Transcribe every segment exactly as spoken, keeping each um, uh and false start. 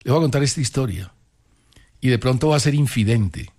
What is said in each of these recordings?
Le voy a contar esta historia. Y de pronto va a ser infidente.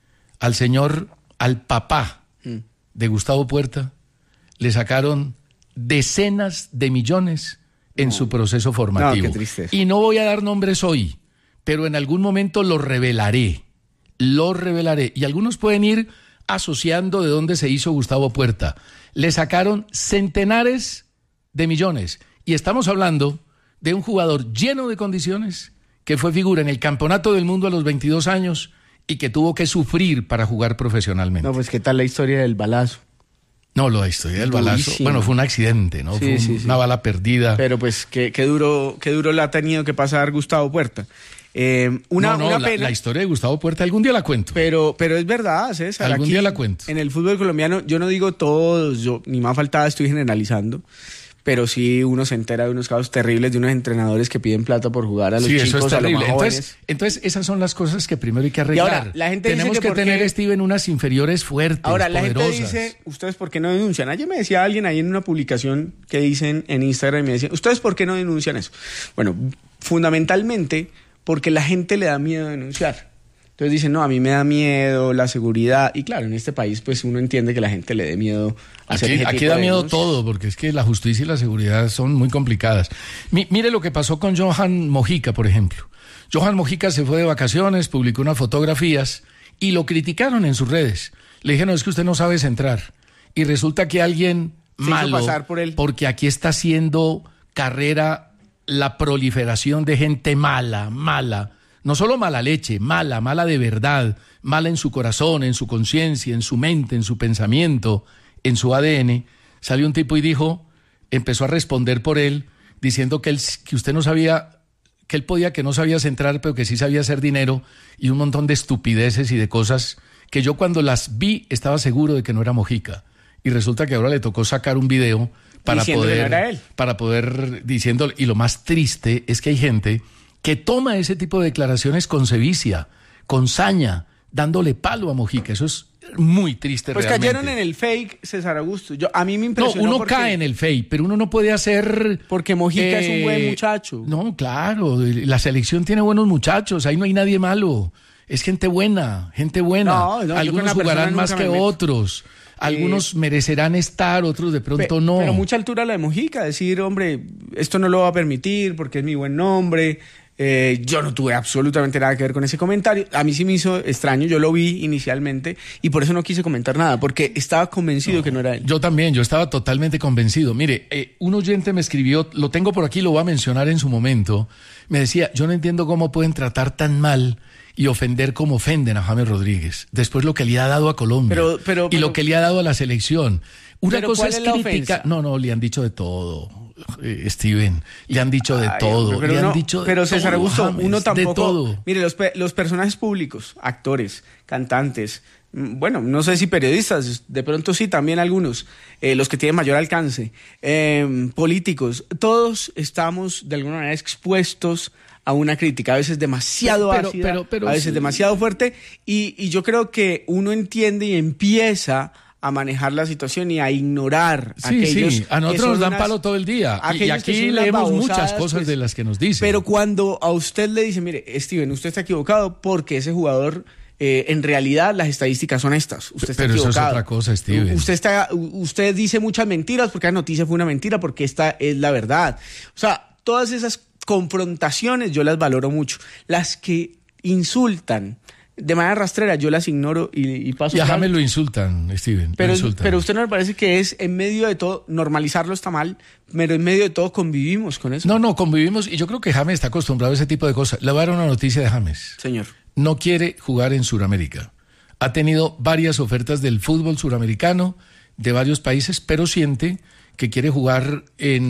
Al señor, al papá mm. de Gustavo Puerta, le sacaron decenas de millones en no. su proceso formativo. No, qué tristeza. Y no voy a dar nombres hoy, pero en algún momento lo revelaré. Lo revelaré. Y algunos pueden ir asociando de dónde se hizo Gustavo Puerta. Le sacaron centenares de millones. Y estamos hablando de un jugador lleno de condiciones, que fue figura en el Campeonato del Mundo a los veintidós años y que tuvo que sufrir para jugar profesionalmente. No, pues ¿qué tal la historia del balazo? No, la historia del balazo, Durísimo. bueno, fue un accidente, ¿no? Sí, fue un, sí, sí. una bala perdida. Pero pues qué, qué duro, qué duro le ha tenido que pasar Gustavo Puerta. Eh, una, no, no, una la, pena. La historia de Gustavo Puerta algún día la cuento. Pero, pero es verdad, César. Algún Aquí, día la cuento. En el fútbol colombiano, yo no digo todos, yo ni más faltaba, estoy generalizando. Pero sí uno se entera de unos casos terribles de unos entrenadores que piden plata por jugar a los sí, chicos, eso es terrible. a los más entonces, entonces, esas son las cosas que primero hay que arreglar. Y ahora, la gente Tenemos dice que, que tener, qué... Steven, unas inferiores fuertes, Ahora, la poderosas. gente dice, ¿ustedes por qué no denuncian? Ayer me decía alguien ahí en una publicación que dicen en Instagram y me decían, ¿ustedes por qué no denuncian eso? Bueno, fundamentalmente porque la gente le da miedo denunciar. Entonces dicen, no, a mí me da miedo la seguridad. Y claro, en este país pues uno entiende que la gente le dé miedo hacer Aquí, ese aquí tipo da de miedo denuncias. todo, porque es que la justicia y la seguridad son muy complicadas. Mi, mire lo que pasó con Johan Mojica, por ejemplo. Johan Mojica se fue de vacaciones, publicó unas fotografías y lo criticaron en sus redes. Le dijeron, es que usted no sabe centrar. Y resulta que alguien Se hizo malo, pasar por él. porque aquí está haciendo carrera la proliferación de gente mala, mala. No solo mala leche, mala, mala de verdad, mala en su corazón, en su conciencia, en su mente, en su pensamiento, en su A D N. Salió un tipo y dijo, empezó a responder por él, diciendo que, él, que usted no sabía, que él podía, que no sabía centrar, pero que sí sabía hacer dinero, y un montón de estupideces y de cosas que yo cuando las vi estaba seguro de que no era Mojica. Y resulta que ahora le tocó sacar un video para Diciendo poder, que no era él. para poder diciendo, y lo más triste es que hay gente que toma ese tipo de declaraciones con sevicia, con saña, dándole palo a Mojica. Eso es muy triste Pues realmente. cayeron en el fake, César Augusto. Yo, a mí me impresionó No, uno porque, cae en el fake, pero uno no puede hacer... porque Mojica eh, es un buen muchacho. No, claro, la selección tiene buenos muchachos, ahí no hay nadie malo. Es gente buena, gente buena. No, no, Algunos jugarán más que otros. Algunos eh, merecerán estar, otros de pronto pe, no. Pero mucha altura la de Mojica, decir, hombre, esto no lo va a permitir porque es mi buen nombre. Eh, yo no tuve absolutamente nada que ver con ese comentario. A mí sí me hizo extraño, yo lo vi inicialmente y por eso no quise comentar nada, porque estaba convencido no, que no era él. Yo también, yo estaba totalmente convencido. Mire, eh, un oyente me escribió, lo tengo por aquí, lo voy a mencionar en su momento. Me decía, yo no entiendo cómo pueden tratar tan mal y ofender como ofenden a James Rodríguez. Después lo que le ha dado a Colombia pero, pero, y pero, lo que le ha dado a la selección. Una pero cosa ¿cuál es es la crítica. ofensa? No, no, le han dicho de todo, eh, Steven. Le han dicho de Ay, todo. Pero, le no, han dicho de pero César todo, Augusto, James, uno tampoco. De todo. Mire, los, los personajes públicos, actores, cantantes, bueno, no sé si periodistas, de pronto sí, también algunos, eh, los que tienen mayor alcance, eh, políticos, todos estamos de alguna manera expuestos a una crítica, a veces demasiado pero, ácida, pero, pero, a veces sí. demasiado fuerte, y, y yo creo que uno entiende y empieza a manejar la situación y a ignorar sí, aquellos sí. A nosotros nos dan unas, palo todo el día. Y aquí leemos muchas cosas pues, de las que nos dicen. Pero cuando a usted le dicen, mire, Steven, usted está equivocado porque ese jugador, eh, en realidad las estadísticas son estas. Usted está pero equivocado. Eso es otra cosa, Steven. Usted, está, usted dice muchas mentiras porque la noticia fue una mentira, porque esta es la verdad. O sea, todas esas confrontaciones yo las valoro mucho. Las que insultan de manera rastrera, yo las ignoro y, y paso. Y a James lo insultan, Steven. Pero, lo insultan. pero usted no me parece que es en medio de todo, normalizarlo está mal, pero en medio de todo convivimos con eso. No, no, convivimos y yo creo que James está acostumbrado a ese tipo de cosas. Le voy a dar una noticia de James. Señor. No quiere jugar en Sudamérica. Ha tenido varias ofertas del fútbol suramericano de varios países, pero siente que quiere jugar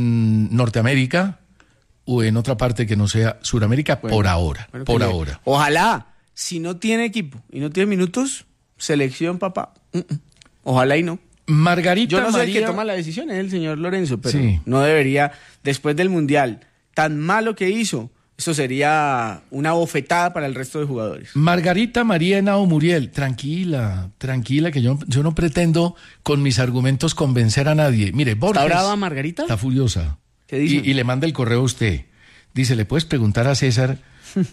en Norteamérica o en otra parte que no sea Sudamérica bueno, por ahora, bueno, por ahora. Ojalá. Si no tiene equipo y no tiene minutos, selección, papá. Uh-uh. Ojalá y no. Margarita Yo no soy María... el que toma la decisión, es el señor Lorenzo, pero sí. no debería, después del Mundial, tan malo que hizo, eso sería una bofetada para el resto de jugadores. Margarita María Henao Muriel, tranquila, tranquila, que yo, yo no pretendo con mis argumentos convencer a nadie. Mire, Borges... ¿Está brava Margarita? Está furiosa. ¿Qué dice? Y, y le manda el correo a usted. Dice, ¿le puedes preguntar a César